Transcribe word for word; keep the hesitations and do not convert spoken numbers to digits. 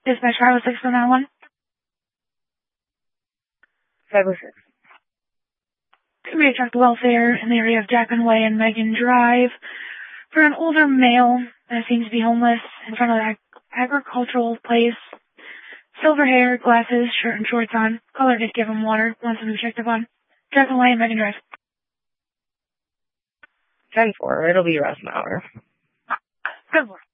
Dispatch five oh six for nine one. five oh six. We attract welfare in the area of Jackman Way and Megan Drive for an older male that seems to be homeless in front of the ag- agricultural place. Silver hair, glasses, shirt and shorts on. Caller did give him water. Wants him to be checked up on. Jackman Way and Megan Drive. ten four. It'll be around an hour. Good work.